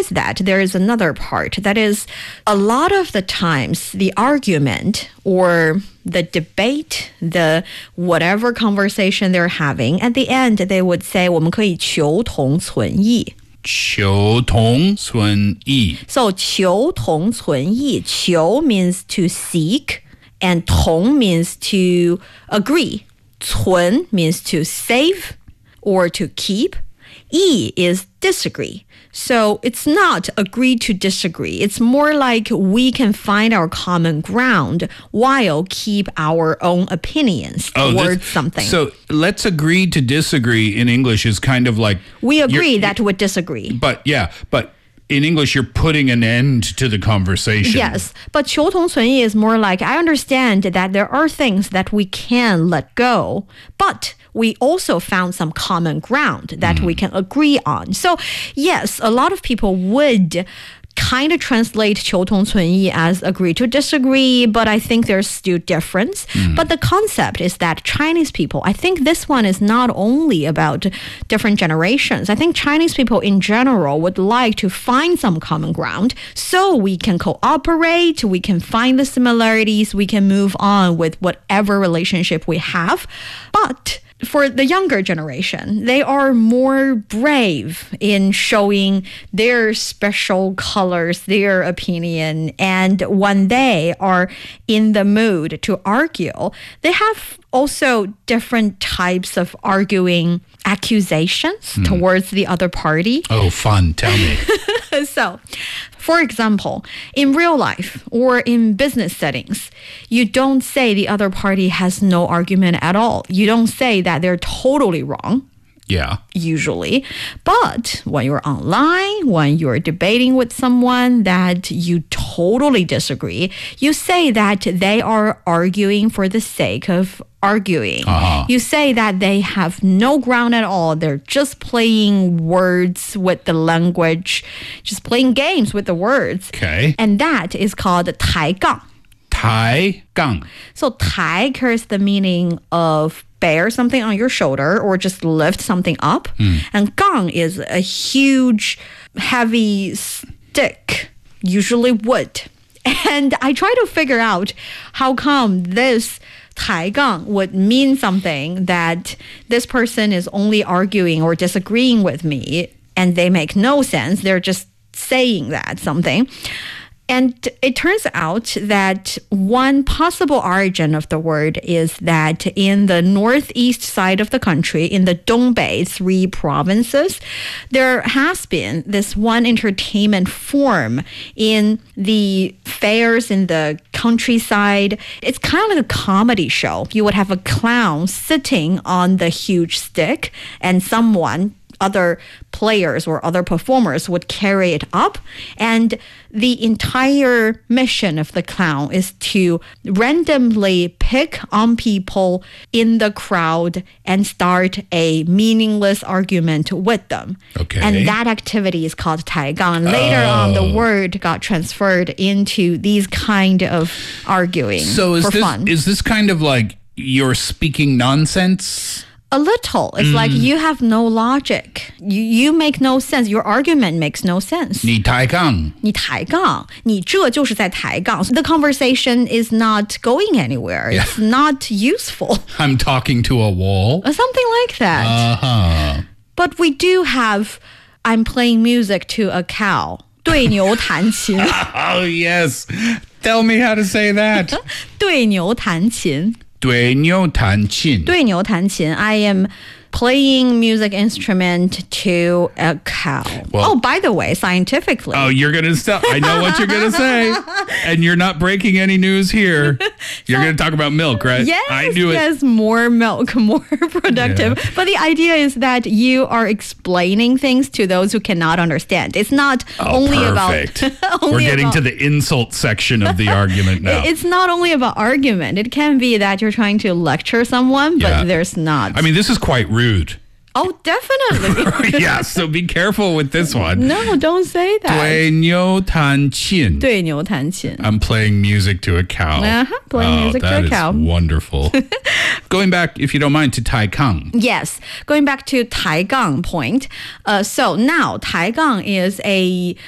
besides that, there is another part. That is, a lot of the times, the argument or the debate, the whatever conversation they're having, at the end, they would say, 我们可以求同存异。 求同存异。 So 求同存异，求 means to seek, and 同 means to agree. 存 means to save or to keep. 异 is disagree. So it's not agree to disagree. It's more like we can find our common ground while keep our own opinions towards something. So let's agree to disagree in English is kind of like... We agree that we disagree. But in English, you're putting an end to the conversation. Yes, but 求同存异 is more like, I understand that there are things that we can let go, but we also found some common ground that we can agree on. So yes, a lot of people would kind of translate 求同存异 as agree to disagree, but I think there's still difference. But the concept is that Chinese people, I think this one is not only about different generations. I think Chinese people in general would like to find some common ground so we can cooperate, we can find the similarities, we can move on with whatever relationship we have. But for the younger generation, they are more brave in showing their special colors, their opinion. And when they are in the mood to argue, they have also different types of arguing accusations towards the other party. Oh, fun. Tell me. So, for example, in real life or in business settings, you don't say the other party has no argument at all. You don't say that they're totally wrong. Yeah. Usually. But when you're online, when you're debating with someone that you totally disagree, you say that they are arguing for the sake of arguing. You say that they have no ground at all. They're just playing words with the language, just playing games with the words. Okay. And that is called 抬杠. 抬杠. So 抬 carries the meaning of bear something on your shoulder or just lift something up. And 杠 is a huge, heavy stick, usually wood. And I try to figure out how come this 抬杠 would mean something that this person is only arguing or disagreeing with me, and they make no sense. They're just saying that something. And it turns out that one possible origin of the word is that in the northeast side of the country, in the Dongbei 3 provinces, there has been this one entertainment form in the fairs in the countryside. It's kind of like a comedy show. You would have a clown sitting on the huge stick, and other players or other performers would carry it up, and the entire mission of the clown is to randomly pick on people in the crowd and start a meaningless argument with them. Okay. And that activity is called 抬杠. Later on, the word got transferred into these kind of arguing for fun. Is this kind of like you're speaking nonsense? A little. It's like you have no logic. You make no sense. Your argument makes no sense. 你抬杠. 你抬杠. 你这就是在抬杠. So the conversation is not going anywhere. It's not useful. I'm talking to a wall. Something like that. But we do have I'm playing music to a cow. 对牛弹琴. Oh, yes. Tell me how to say that. 对牛弹琴. 对牛弹琴. 对牛弹琴. I am playing music instrument to a cow. Well, by the way, scientifically. Oh, you're going to stop. I know what you're going to say. And you're not breaking any news here. You're going to talk about milk, right? Yes, I knew it. Yes, more milk, more productive. Yeah. But the idea is that you are explaining things to those who cannot understand. It's not only perfect. about... We're getting to the insult section of the argument now. It's not only about argument. It can be that you're trying to lecture someone, but there's not. I mean, this is quite rude. Oh, definitely. Yeah, so be careful with this one. No, don't say that. 对牛弹琴. 对牛弹琴. I'm playing music to a cow. Playing music to a cow. That is wonderful. Going back, if you don't mind, to 抬杠. Yes, going back to 抬杠 point. So now 抬杠 is a